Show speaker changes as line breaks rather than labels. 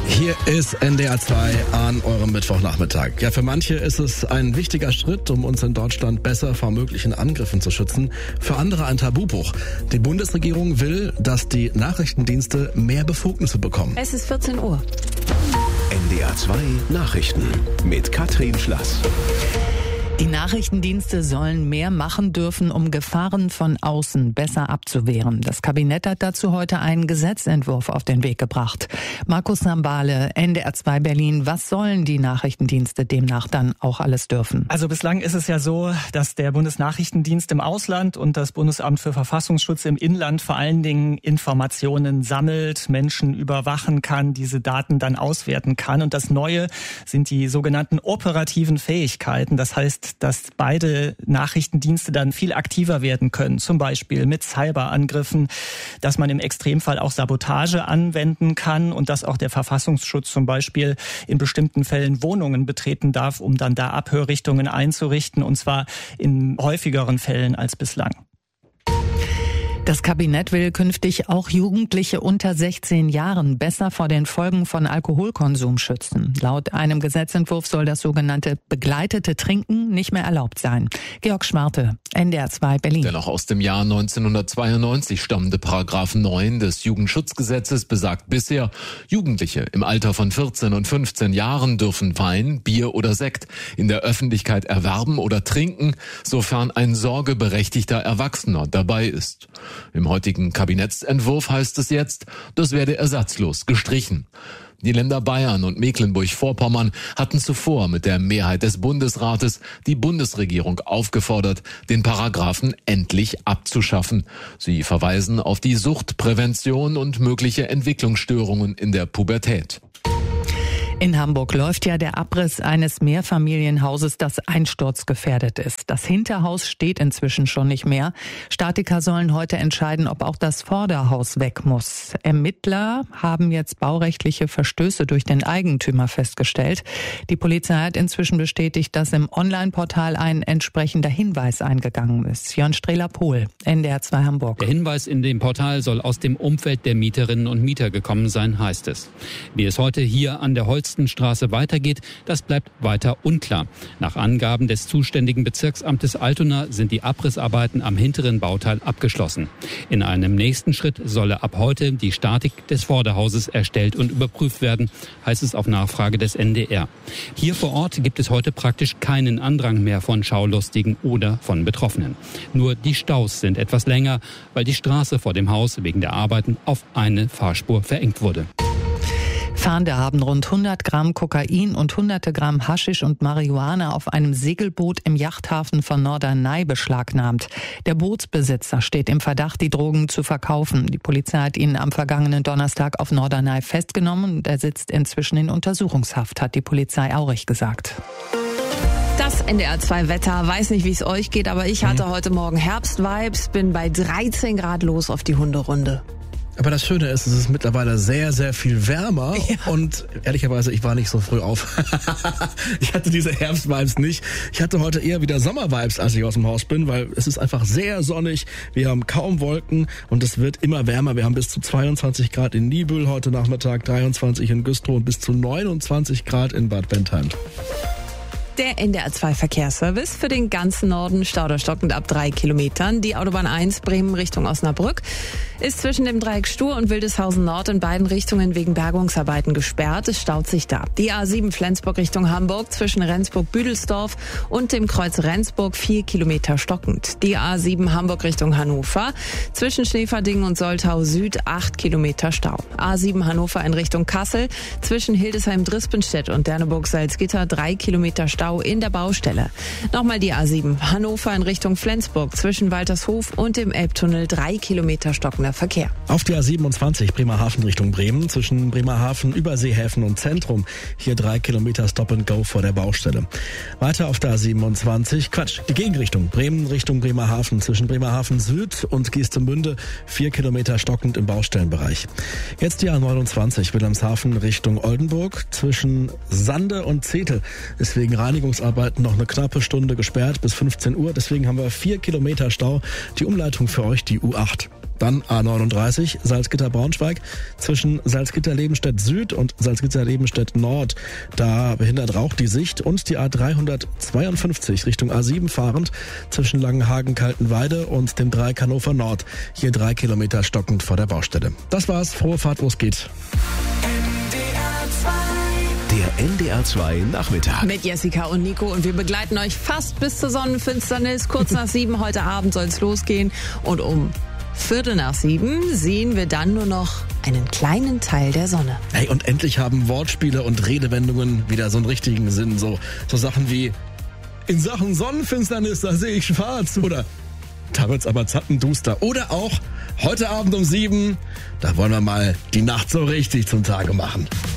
Hier ist NDR 2 an eurem Mittwochnachmittag. Ja, für manche ist es ein wichtiger Schritt, um uns in Deutschland besser vor möglichen Angriffen zu schützen. Für andere ein Tabubruch. Die Bundesregierung will, dass die Nachrichtendienste mehr Befugnisse bekommen.
Es ist 14 Uhr.
NDR 2 Nachrichten mit Katrin Schlass.
Die Nachrichtendienste sollen mehr machen dürfen, um Gefahren von außen besser abzuwehren. Das Kabinett hat dazu heute einen Gesetzentwurf auf den Weg gebracht. Markus Sambale, NDR 2 Berlin. Was sollen die Nachrichtendienste demnach dann auch alles dürfen?
Also bislang ist es ja so, dass der Bundesnachrichtendienst im Ausland und das Bundesamt für Verfassungsschutz im Inland vor allen Dingen Informationen sammelt, Menschen überwachen kann, diese Daten dann auswerten kann. Und das Neue sind die sogenannten operativen Fähigkeiten. Das heißt, dass beide Nachrichtendienste dann viel aktiver werden können, zum Beispiel mit Cyberangriffen, dass man im Extremfall auch Sabotage anwenden kann und dass auch der Verfassungsschutz zum Beispiel in bestimmten Fällen Wohnungen betreten darf, um dann da Abhörrichtungen einzurichten, und zwar in häufigeren Fällen als bislang.
Das Kabinett will künftig auch Jugendliche unter 16 Jahren besser vor den Folgen von Alkoholkonsum schützen. Laut einem Gesetzentwurf soll das sogenannte begleitete Trinken nicht mehr erlaubt sein. Georg Schwarte, NDR 2 Berlin.
Der noch aus dem Jahr 1992 stammende Paragraph 9 des Jugendschutzgesetzes besagt bisher, Jugendliche im Alter von 14 und 15 Jahren dürfen Wein, Bier oder Sekt in der Öffentlichkeit erwerben oder trinken, sofern ein sorgeberechtigter Erwachsener dabei ist. Im heutigen Kabinettsentwurf heißt es jetzt, das werde ersatzlos gestrichen. Die Länder Bayern und Mecklenburg-Vorpommern hatten zuvor mit der Mehrheit des Bundesrates die Bundesregierung aufgefordert, den Paragraphen endlich abzuschaffen. Sie verweisen auf die Suchtprävention und mögliche Entwicklungsstörungen in der Pubertät.
In Hamburg läuft ja der Abriss eines Mehrfamilienhauses, das einsturzgefährdet ist. Das Hinterhaus steht inzwischen schon nicht mehr. Statiker sollen heute entscheiden, ob auch das Vorderhaus weg muss. Ermittler haben jetzt baurechtliche Verstöße durch den Eigentümer festgestellt. Die Polizei hat inzwischen bestätigt, dass im Online-Portal ein entsprechender Hinweis eingegangen ist. Jörn Strehler-Pohl, NDR 2 Hamburg.
Der Hinweis in dem Portal soll aus dem Umfeld der Mieterinnen und Mieter gekommen sein, heißt es. Wie es heute hier an der Holstenstraße weitergeht, das bleibt weiter unklar. Nach Angaben des zuständigen Bezirksamtes Altona sind die Abrissarbeiten am hinteren Bauteil abgeschlossen. In einem nächsten Schritt solle ab heute die Statik des Vorderhauses erstellt und überprüft werden, heißt es auf Nachfrage des NDR. Hier vor Ort gibt es heute praktisch keinen Andrang mehr von Schaulustigen oder von Betroffenen. Nur die Staus sind etwas länger, weil die Straße vor dem Haus wegen der Arbeiten auf eine Fahrspur verengt wurde.
Fahnder haben rund 100 Gramm Kokain und hunderte Gramm Haschisch und Marihuana auf einem Segelboot im Yachthafen von Norderney beschlagnahmt. Der Bootsbesitzer steht im Verdacht, die Drogen zu verkaufen. Die Polizei hat ihn am vergangenen Donnerstag auf Norderney festgenommen und er sitzt inzwischen in Untersuchungshaft, hat die Polizei Aurich gesagt.
Das NDR 2 Wetter, weiß nicht, wie es euch geht, aber ich hatte heute Morgen Herbstvibes, bin bei 13 Grad los auf die Hunderunde.
Aber das Schöne ist, es ist mittlerweile sehr, sehr viel wärmer und ehrlicherweise, ich war nicht so früh auf. Ich hatte diese Herbstvibes nicht. Ich hatte heute eher wieder Sommervibes, als ich aus dem Haus bin, weil es ist einfach sehr sonnig. Wir haben kaum Wolken und es wird immer wärmer. Wir haben bis zu 22 Grad in Niebüll heute Nachmittag, 23 in Güstrow und bis zu 29 Grad in Bad Bentheim.
Der NDR 2 Verkehrsservice für den ganzen Norden, Stauder stockend ab 3 Kilometern. Die Autobahn 1 Bremen Richtung Osnabrück ist zwischen dem Dreieck Stur und Wildeshausen Nord in beiden Richtungen wegen Bergungsarbeiten gesperrt. Es staut sich da. Die A7 Flensburg Richtung Hamburg zwischen Rendsburg-Büdelsdorf und dem Kreuz Rendsburg 4 Kilometer stockend. Die A7 Hamburg Richtung Hannover zwischen Schneeverdingen und Soltau Süd 8 Kilometer Stau. A7 Hannover in Richtung Kassel zwischen Hildesheim-Drispenstedt und Derneburg-Salzgitter 3 Kilometer Stau in der Baustelle. Nochmal die A7 Hannover in Richtung Flensburg zwischen Waltershof und dem Elbtunnel 3 Kilometer stockender Verkehr.
Auf der A27 Bremerhaven Richtung Bremen zwischen Bremerhaven, Überseehäfen und Zentrum. Hier 3 Kilometer Stop and Go vor der Baustelle. Weiter auf der A27, die Gegenrichtung. Bremen Richtung Bremerhaven zwischen Bremerhaven Süd und Geestemünde 4 Kilometer stockend im Baustellenbereich. Jetzt die A29 Wilhelmshaven Richtung Oldenburg zwischen Sande und Zetel. Ist wegen Reinigungsarbeiten noch eine knappe Stunde gesperrt bis 15 Uhr. Deswegen haben wir 4 Kilometer Stau. Die Umleitung für euch, die U8. Dann A39 Salzgitter-Braunschweig zwischen Salzgitter-Lebenstedt Süd und Salzgitter-Lebenstedt Nord. Da behindert Rauch die Sicht. Und die A352 Richtung A7 fahrend zwischen Langenhagen-Kaltenweide und dem Dreieck Hannover Nord. Hier 3 Kilometer stockend vor der Baustelle. Das war's. Frohe Fahrt, wo es geht.
Der NDR2 Nachmittag.
Mit Jessica und Nico und wir begleiten euch fast bis zur Sonnenfinsternis. Kurz nach 7 heute Abend soll es losgehen und um 6:15 sehen wir dann nur noch einen kleinen Teil der Sonne.
Hey, und endlich haben Wortspiele und Redewendungen wieder so einen richtigen Sinn. So Sachen wie in Sachen Sonnenfinsternis, da sehe ich schwarz. Oder da wird's aber zappenduster. Oder auch heute Abend um 7, da wollen wir mal die Nacht so richtig zum Tage machen.